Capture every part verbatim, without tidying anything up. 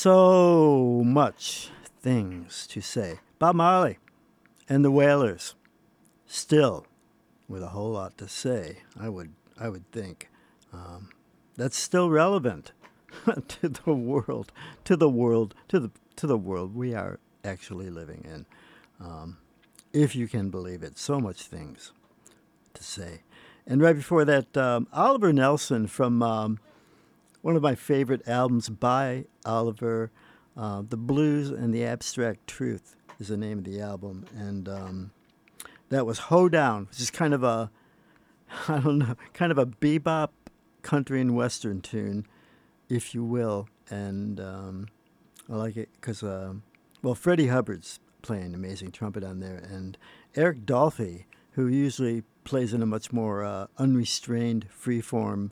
So much things to say. Bob Marley and the Wailers, still with a whole lot to say. I would, I would think um, that's still relevant to the world, to the world, to the to the world we are actually living in. Um, if you can believe it, so much things to say. And right before that, um, Oliver Nelson from um, one of my favorite albums by Oliver, uh, The Blues and the Abstract Truth is the name of the album. And um, that was Hoedown, which is kind of a, I don't know, kind of a bebop country and western tune, if you will. And um, I like it because, uh, well, Freddie Hubbard's playing amazing trumpet on there. And Eric Dolphy, who usually plays in a much more uh, unrestrained, freeform,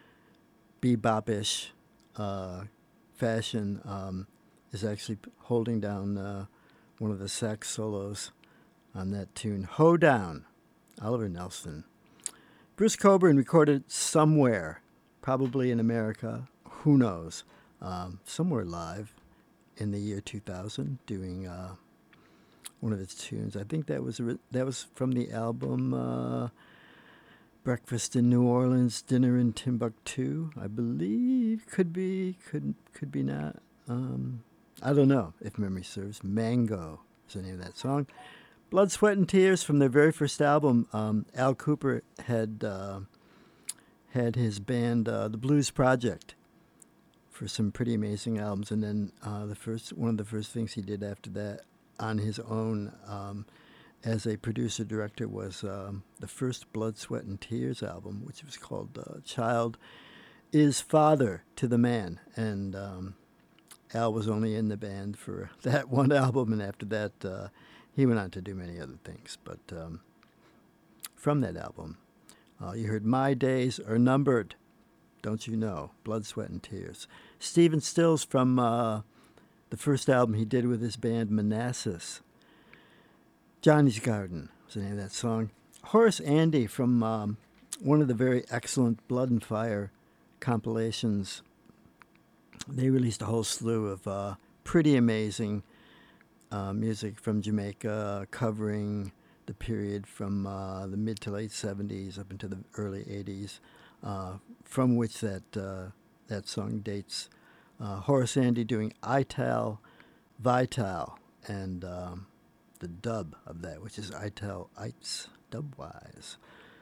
bebop-ish uh, fashion, um, is actually holding down uh, one of the sax solos on that tune. Hoedown, Oliver Nelson. Bruce Cockburn recorded somewhere, probably in America, who knows, um, somewhere live in the year two thousand, doing uh, one of its tunes. I think that was that was from the album uh, Breakfast in New Orleans, Dinner in Timbuktu, I believe. Could be, could could be not. Um, I don't know if memory serves. Mango is the name of that song. Blood, Sweat, and Tears from their very first album. Um, Al Kooper had uh, had his band, uh, The Blues Project, for some pretty amazing albums. And then uh, the first one of the first things he did after that on his own um, as a producer-director was um, the first Blood, Sweat, and Tears album, which was called uh, Child is Father to the Man. And um, Al was only in the band for that one album, and after that uh, he went on to do many other things. But um, from that album, uh, you heard My Days Are Numbered, Don't You Know, Blood, Sweat, and Tears. Stephen Stills from uh, the first album he did with his band Manassas. Johnny's Garden was the name of that song. Horace Andy from um, one of the very excellent Blood and Fire compilations. They released a whole slew of uh, pretty amazing uh, music from Jamaica, covering the period from uh, the mid to late seventies up into the early eighties, uh, from which that uh, that song dates. Uh, Horace Andy doing Ital Vital, and um, the dub of that, which is Ital Ites, dub-wise.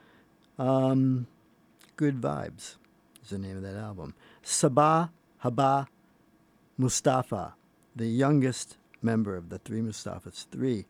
Um, Good Vibes is the name of that album. Sabah Haba Mustafa, the youngest member of the Three Mustafas, three.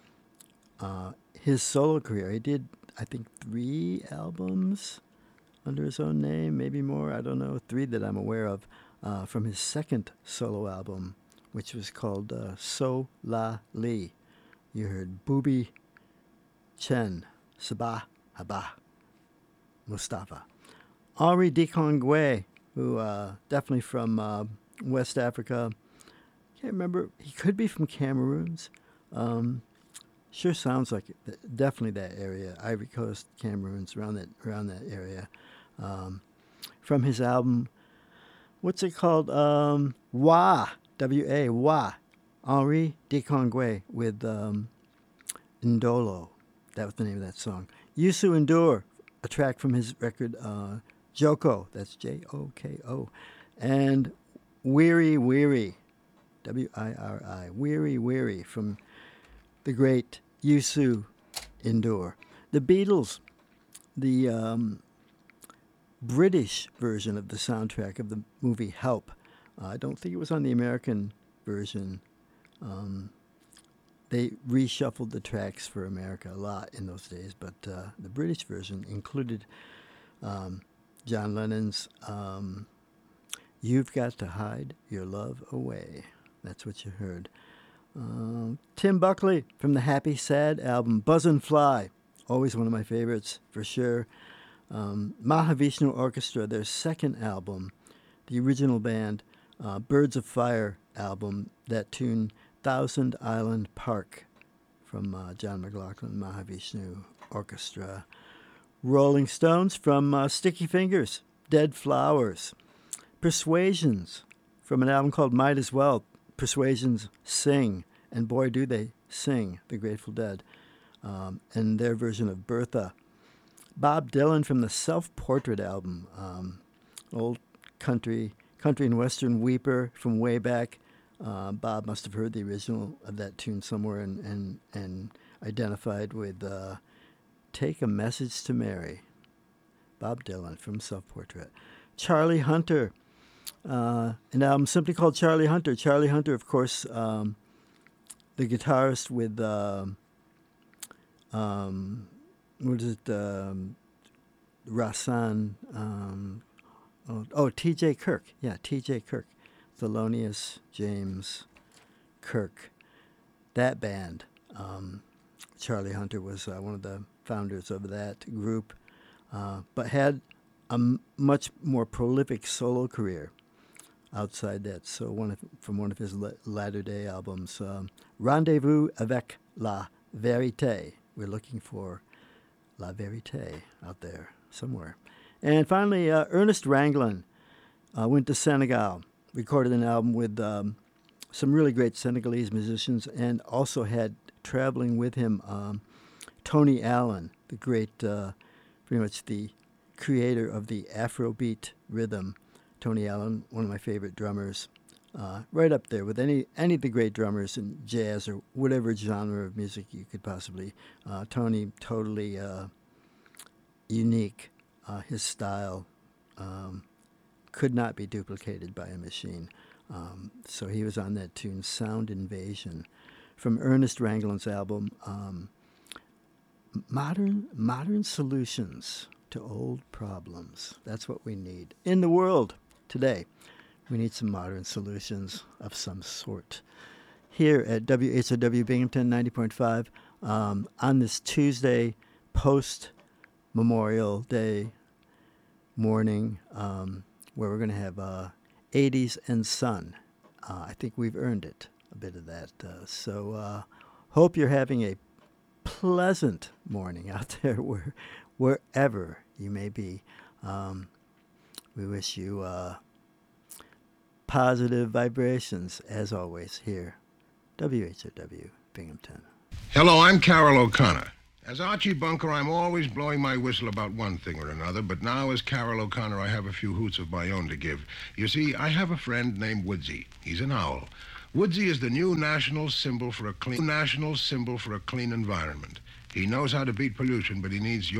Uh, his solo career, he did, I think, three albums under his own name, maybe more, I don't know, three that I'm aware of, uh, from his second solo album, which was called uh, So La Li. You heard Booby Chen, Sabah Haba Mustafa. Henri Dikongwe, who uh, definitely from uh, West Africa. Can't remember. He could be from Cameroons. Um, sure sounds like it. Definitely that area. Ivory Coast, Cameroons, around that around that area. Um, from his album, what's it called? Um, Wa, W A, Wa. Henri Dikongwe with um, Ndolo. That was the name of that song. Youssou N'Dour, a track from his record uh, Joko. That's J O K O. And Weary Weary, W I R I, Weary Weary, from the great Youssou N'Dour. The Beatles, the um, British version of the soundtrack of the movie Help. Uh, I don't think it was on the American version. Um, they reshuffled the tracks for America a lot in those days, but uh, the British version included um, John Lennon's um, You've Got to Hide Your Love Away. That's what you heard. Uh, Tim Buckley from the Happy Sad album, Buzz and Fly. Always one of my favorites, for sure. Um, Mahavishnu Orchestra, their second album, the original band, uh, Birds of Fire album, that tune, Thousand Island Park, from uh, John McLaughlin, Mahavishnu Orchestra. Rolling Stones from uh, Sticky Fingers, Dead Flowers. Persuasions, from an album called Might As Well, Persuasions Sing, and boy do they sing, the Grateful Dead, um, and their version of Bertha. Bob Dylan from the Self-Portrait album, um, old country, country and western weeper from way back. Uh, Bob must have heard the original of that tune somewhere and, and, and identified with uh, Take a Message to Mary. Bob Dylan from Self-Portrait. Charlie Hunter, uh, an album simply called Charlie Hunter. Charlie Hunter, of course, um, the guitarist with, uh, um, what is it, um, Rasan, um, oh, oh T J Kirk. Yeah, T J Kirk. Thelonious James Kirk. That band. Um, Charlie Hunter was uh, one of the founders of that group, uh, but had a m- much more prolific solo career outside that. So one of, from one of his la- latter-day albums, um, Rendezvous avec la vérité. We're looking for La Vérité out there somewhere. And finally, uh, Ernest Ranglin uh, went to Senegal, recorded an album with um, some really great Senegalese musicians, and also had traveling with him um, Tony Allen, the great, uh, pretty much the creator of the Afrobeat rhythm. Tony Allen, one of my favorite drummers, uh, right up there with any any of the great drummers in jazz or whatever genre of music you could possibly. Uh, Tony, totally uh, unique. Uh, his style um, could not be duplicated by a machine. Um, so he was on that tune, Sound Invasion, from Ernest Ranglin's album, um, Modern Modern Solutions to Old Problems. That's what we need in the world today. We need some modern solutions of some sort. Here at W H O W Binghamton ninety point five, um, on this Tuesday post-Memorial Day morning, um, where we're going to have uh, eighties and sun. Uh, I think we've earned it, a bit of that. Uh, so uh, hope you're having a pleasant morning out there where, wherever you may be. Um, we wish you uh, positive vibrations, as always, here. W H O W Binghamton. Hello, I'm Carol O'Connor. As Archie Bunker, I'm always blowing my whistle about one thing or another, but now as Carol O'Connor, I have a few hoots of my own to give. You see, I have a friend named Woodsy. He's an owl. Woodsy is the new national symbol for a clean national symbol for a clean environment. He knows how to beat pollution, but he needs your